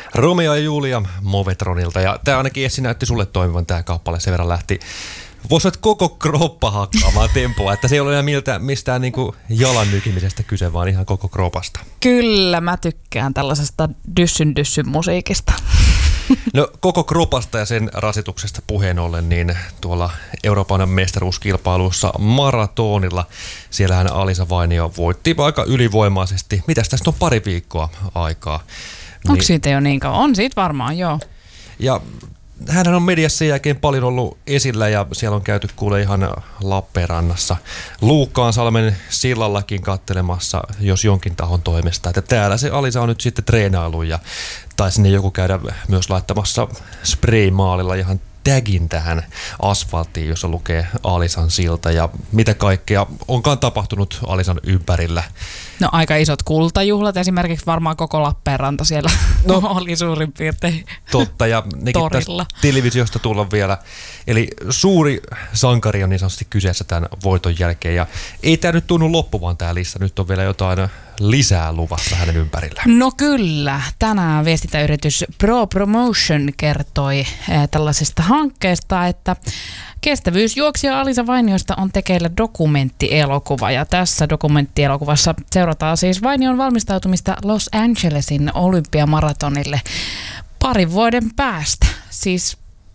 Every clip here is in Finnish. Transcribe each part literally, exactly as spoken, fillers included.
Romeo ja Julia Movetronilta, ja tämä ainakin Essi näytti sulle toimivan tämä kappale, sen verran lähti. Voisi olla koko kroppa hakkaamaan tempoa, että se ei ole enää miltä, mistään niinku jalan nykimisestä kyse, vaan ihan koko kropasta. Kyllä, mä tykkään tällaisesta dyssyn dyssyn musiikista. No koko kropasta ja sen rasituksesta puheen ollen, niin tuolla Euroopan mestaruuskilpailussa maratonilla, siellähän Alisa Vainio voitti aika ylivoimaisesti. Mitäs tästä on pari viikkoa aikaa? Onko niin, siitä jo niin kauan? On siitä varmaan, joo. Ja hänhän on mediassa sen jälkeen paljon ollut esillä ja siellä on käyty kuule ihan Lappeenrannassa Luukkaansalmen sillallakin kattelemassa, jos jonkin tahon toimesta. Että täällä se Alisa on nyt sitten treenailu ja tai sinne joku käydä myös laittamassa spraymaalilla ihan tagin tähän asfalttiin, jossa lukee Alisan silta ja mitä kaikkea onkaan tapahtunut Alisan ympärillä. No aika isot kultajuhlat, esimerkiksi varmaan koko Lappeenranta siellä no, oli suurin piirtein totta, ja nekin tästä televisiosta tulla vielä. Eli suuri sankari on niin sanotusti kyseessä tämän voiton jälkeen, ja ei tämä nyt tunnu loppuvan tämä lista, nyt on vielä jotain lisää luvassa hänen ympärillään. No kyllä, tänään viestintäyritys Pro Promotion kertoi tällaisesta hankkeesta, että kestävyysjuoksija Alisa Vainiosta on tekeillä dokumenttielokuva, ja tässä dokumenttielokuvassa seurataan siis Vainion valmistautumista Los Angelesin olympiamaratonille parin vuoden päästä. Siis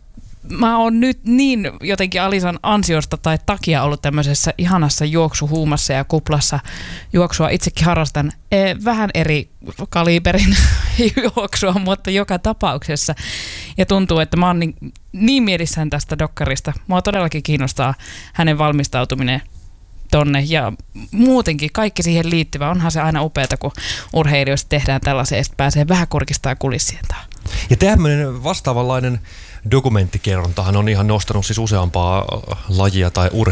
mä oon nyt niin jotenkin Alisan ansiosta tai takia ollut tämmöisessä ihanassa juoksuhuumassa ja kuplassa. Juoksua itsekin harrastan e, vähän eri kaliberin juoksua, mutta joka tapauksessa. Ja tuntuu, että mä oon niin, niin mielissäni tästä dokkarista. Mua todellakin kiinnostaa hänen valmistautuminen tonne ja muutenkin kaikki siihen liittyvä. Onhan se aina upeata, kun urheilijoista tehdään tällaisia, että pääsee vähän kurkistaa kulissien taa. Ja tämmöinen vastaavanlainen dokumenttikerrontahan on ihan nostanut siis useampaa lajia tai urheilua